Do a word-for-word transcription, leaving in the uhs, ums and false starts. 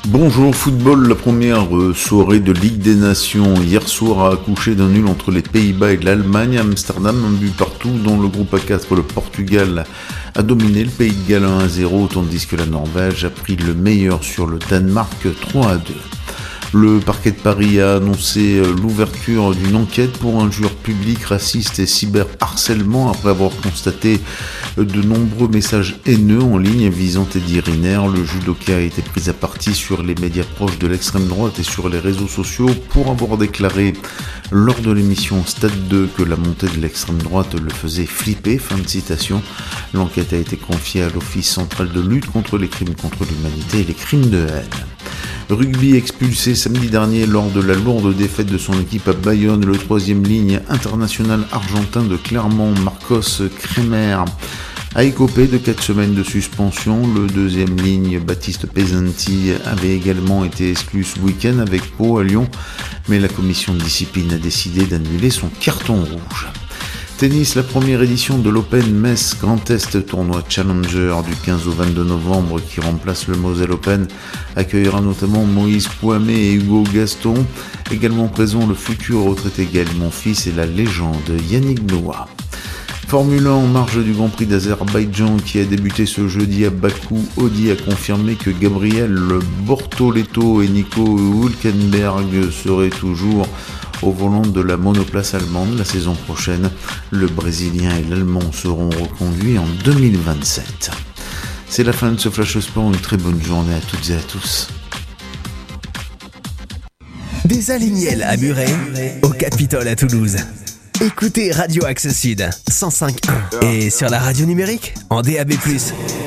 Bonjour football, la première euh, soirée de Ligue des Nations. Hier soir a accouché d'un nul entre les Pays-Bas et l'Allemagne à Amsterdam, un but partout dans le groupe A quatre. Le Portugal a dominé le Pays de Galles un à zéro, tandis que la Norvège a pris le meilleur sur le Danemark trois à deux. Le parquet de Paris a annoncé l'ouverture d'une enquête pour injures publiques, racistes et cyberharcèlement après avoir constaté de nombreux messages haineux en ligne visant Teddy Riner. Le judoka a été pris à partie sur les médias proches de l'extrême droite et sur les réseaux sociaux pour avoir déclaré lors de l'émission Stade deux que la montée de l'extrême droite le faisait flipper. Fin de citation. L'enquête a été confiée à l'Office central de lutte contre les crimes contre l'humanité et les crimes de haine. Rugby expulsé samedi dernier lors de la lourde défaite de son équipe à Bayonne, le troisième ligne international argentin de Clermont, Marcos Kremer, a écopé de quatre semaines de suspension. Le deuxième ligne, Baptiste Pesanti, avait également été exclu ce week-end avec Pau à Lyon, mais la commission de discipline a décidé d'annuler son carton rouge. Tennis, la première édition de l'Open Metz Grand Est, tournoi Challenger du quinze au vingt-deux novembre qui remplace le Moselle Open, accueillera notamment Moïse Pouamé et Hugo Gaston. Également présent le futur retraité Gaël Monfils et la légende Yannick Noah. Formule un en marge du Grand Prix d'Azerbaïdjan qui a débuté ce jeudi à Bakou. Audi a confirmé que Gabriel Bortoleto et Nico Hülkenberg seraient toujours au volant de la monoplace allemande la saison prochaine. Le Brésilien et l'Allemand seront reconduits en deux mille vingt-sept. C'est la fin de ce Flash Sport, une très bonne journée à toutes et à tous. Des Alignels à Muret, au Capitole à Toulouse. Écoutez Radio Axe Sud cent cinq point un et sur la radio numérique en D A B plus.